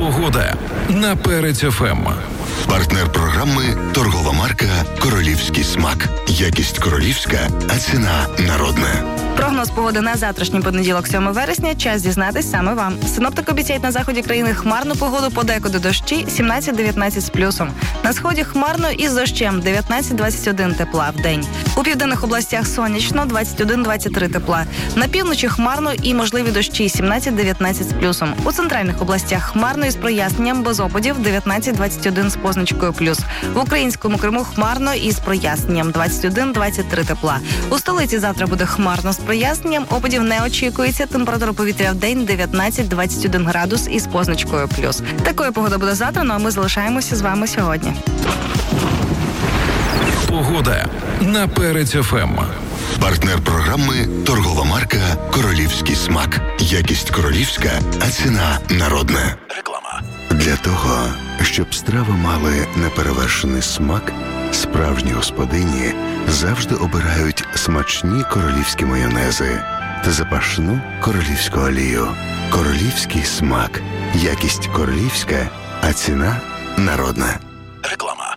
Погода на Перець ФМ. Партнер програми – торгова марка «Королівський смак». Якість королівська, а ціна народна. Прогноз погоди на завтрашній понеділок, 7 вересня. Час дізнатись саме вам. Синоптики обіцяють на заході країни хмарну погоду, подекуди дощі, 17-19 з плюсом. На сході хмарно і з дощем, 19-21 тепла в день. У південних областях сонячно, 21-23 тепла. На півночі хмарно і можливі дощі, 17-19 з плюсом. У центральних областях хмарно із проясненням, без опадів, 19-21 з позначкою плюс. В українському Криму хмарно із проясненням, 21-23 тепла. У столиці завтра буде хмарно з проясненням, опадів не очікується, температура повітря в день 19-21 градус із позначкою плюс. Такою погода буде завтра, ну а ми залишаємося з вами сьогодні. Погода на Перець ФМ. Партнер програми – торгова марка «Королівський смак». Якість королівська, а ціна народна. Реклама. Для того, щоб страви мали неперевершений смак, справжні господині завжди обирають смачні королівські майонези та запашну королівську олію. Королівський смак. Якість королівська, а ціна народна. Реклама.